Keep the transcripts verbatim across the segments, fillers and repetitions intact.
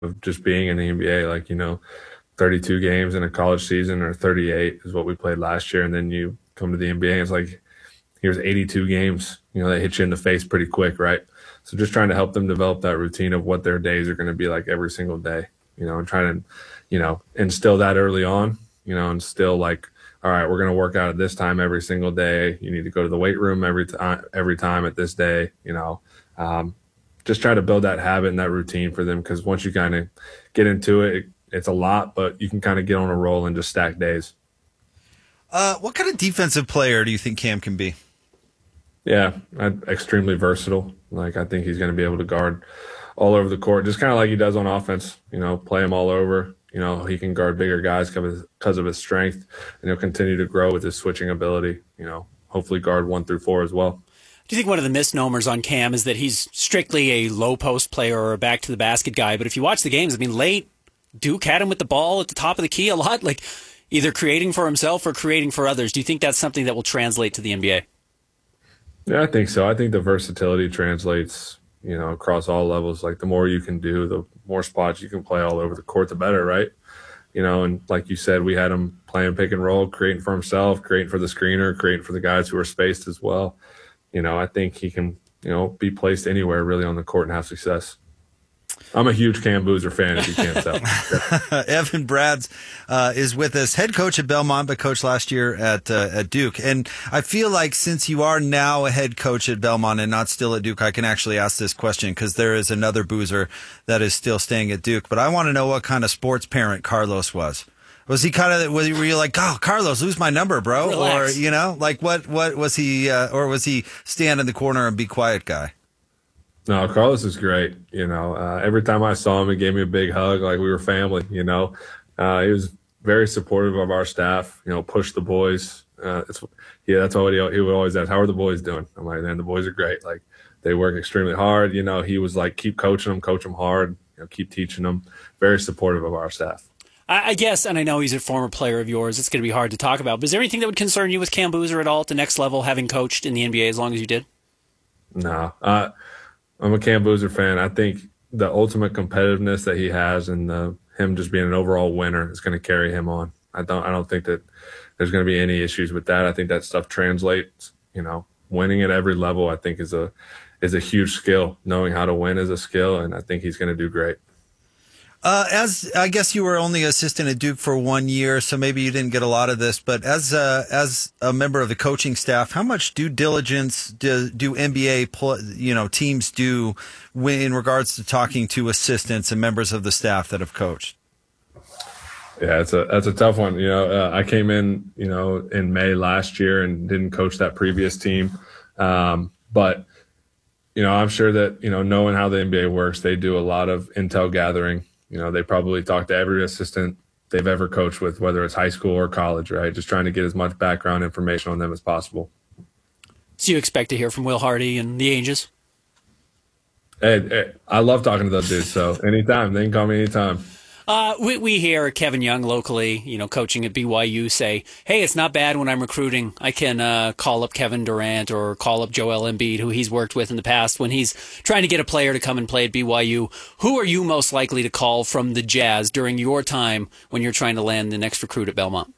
of just being in the N B A. Like, you know, thirty-two games in a college season or thirty-eight is what we played last year. And then you come to the N B A and it's like, here's eighty-two games, you know, that hit you in the face pretty quick, right? So just trying to help them develop that routine of what their days are going to be like every single day, you know, and trying to, you know, instill that early on, you know, and still like, all right, we're going to work out at this time every single day. You need to go to the weight room every time, every time at this day, you know, um, just try to build that habit and that routine for them. Cause once you kind of get into it, it, it's a lot, but you can kind of get on a roll and just stack days. Uh, what kind of defensive player do you think Cam can be? Yeah, extremely versatile. Like, I think he's going to be able to guard all over the court, just kind of like he does on offense, you know, play him all over. You know, he can guard bigger guys because of his strength, and he'll continue to grow with his switching ability, you know, hopefully guard one through four as well. Do you think one of the misnomers on Cam is that he's strictly a low post player or a back to the basket guy? But if you watch the games, I mean, late, Duke had him with the ball at the top of the key a lot, like either creating for himself or creating for others. Do you think that's something that will translate to the N B A? Yeah, I think so. I think the versatility translates, you know, across all levels. Like, the more you can do, the more spots you can play all over the court, the better, right? You know, and like you said, we had him playing pick and roll, creating for himself, creating for the screener, creating for the guys who are spaced as well. You know, I think he can, you know, be placed anywhere really on the court and have success. I'm a huge Cam Boozer fan, if you can't tell. Evan Bradds uh, is with us, head coach at Belmont, but coached last year at uh, at Duke. And I feel like since you are now a head coach at Belmont and not still at Duke, I can actually ask this question because there is another Boozer that is still staying at Duke. But I want to know what kind of sports parent Carlos was. Was he kind of, were you like, oh, Carlos, lose my number, bro? Relax. Or, you know, like what, what was he, uh, or was he stand in the corner and be quiet guy? No, Carlos is great. You know, uh, every time I saw him, he gave me a big hug, like we were family. You know, uh, he was very supportive of our staff. You know, push the boys. Uh, it's, yeah, that's what he, he would always ask. How are the boys doing? I'm like, man, the boys are great. Like, they work extremely hard. You know, he was like, keep coaching them, coach them hard. You know, keep teaching them. Very supportive of our staff. I guess, and I know he's a former player of yours, it's going to be hard to talk about, but is there anything that would concern you with Cam Boozer at all at the next level, having coached in the N B A as long as you did? No. Uh, I'm a Cam Boozer fan. I think the ultimate competitiveness that he has and the, him just being an overall winner is going to carry him on. I don't I don't think that there's going to be any issues with that. I think that stuff translates. You know, winning at every level, I think, is a is a huge skill. Knowing how to win is a skill, and I think he's going to do great. Uh, as I guess you were only assistant at Duke for one year, so maybe you didn't get a lot of this. But as a, as a member of the coaching staff, how much due diligence do, do N B A pl- you know teams do when, in regards to talking to assistants and members of the staff that have coached? Yeah, it's a that's a tough one. You know, uh, I came in you know in May last year and didn't coach that previous team, um, but you know I'm sure that you know knowing how the N B A works, they do a lot of intel gathering. You know, they probably talk to every assistant they've ever coached with, whether it's high school or college, right? Just trying to get as much background information on them as possible. So you expect to hear from Will Hardy and the Angels? Hey, hey, I love talking to those dudes, so anytime. They can call me anytime. Uh, we, we hear Kevin Young locally, you know, coaching at B Y U say, hey, it's not bad when I'm recruiting. I can uh, call up Kevin Durant or call up Joel Embiid, who he's worked with in the past when he's trying to get a player to come and play at B Y U. Who are you most likely to call from the Jazz during your time when you're trying to land the next recruit at Belmont?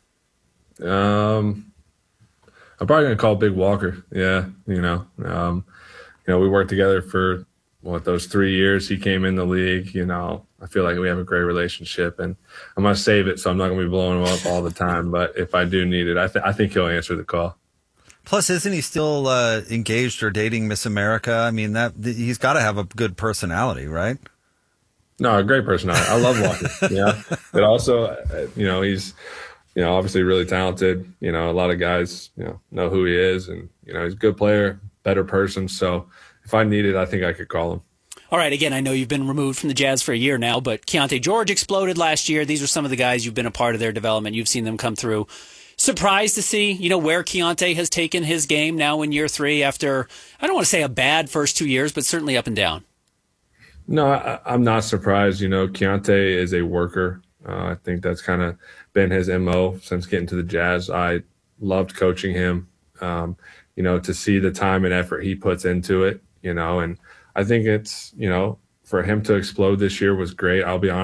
Um, I'm probably going to call Big Walker. Yeah, you know, um, you know, we worked together for what those three years he came in the league. You know, I feel like we have a great relationship, and I'm going to save it, so I'm not going to be blowing him up all the time. But if I do need it, I, th- I think he'll answer the call. Plus, isn't he still uh, engaged or dating Miss America? I mean, that he's got to have a good personality, right? No, a great personality. I love Walker. Yeah, but also, uh, you know, he's, you know, obviously really talented. You know, a lot of guys, you know, know who he is, and you know, he's a good player, better person. So if I need it, I think I could call him. All right, again, I know you've been removed from the Jazz for a year now, but Keontae George exploded last year. These are some of the guys you've been a part of their development. You've seen them come through. Surprised to see, you know, where Keontae has taken his game now in year three after, I don't want to say a bad first two years, but certainly up and down. No, I, I'm not surprised. You know, Keontae is a worker. Uh, I think that's kind of been his M O since getting to the Jazz. I loved coaching him, um, you know, to see the time and effort he puts into it, you know, and I think it's, you know, for him to explode this year was great. I'll be honest.